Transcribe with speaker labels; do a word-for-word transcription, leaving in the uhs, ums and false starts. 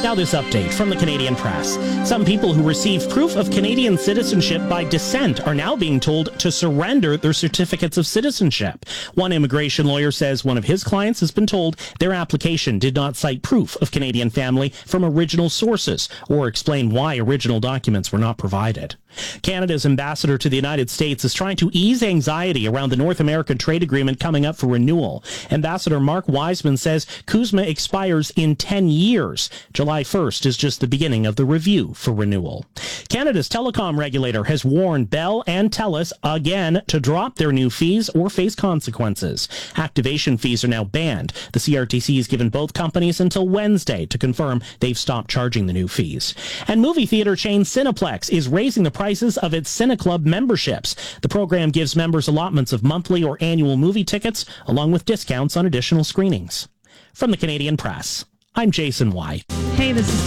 Speaker 1: Now this update from the Canadian Press. Some people who received proof of Canadian citizenship by descent are now being told to surrender their certificates of citizenship. One immigration lawyer says one of his clients has been told their application did not cite proof of Canadian family from original sources or explain why original documents were not provided. Canada's ambassador to the United States is trying to ease anxiety around the North American trade agreement coming up for renewal. Ambassador Mark Wiseman says CUSMA expires in ten years. July first is just the beginning of the review for renewal. Canada's telecom regulator has warned Bell and TELUS again to drop their new fees or face consequences. Activation fees are now banned. The C R T C has given both companies until Wednesday to confirm they've stopped charging the new fees. And movie theater chain Cineplex is raising the prices of its CineClub memberships. The program gives members allotments of monthly or annual movie tickets, along with discounts on additional screenings. From the Canadian Press, I'm Jason White.
Speaker 2: Hey, this is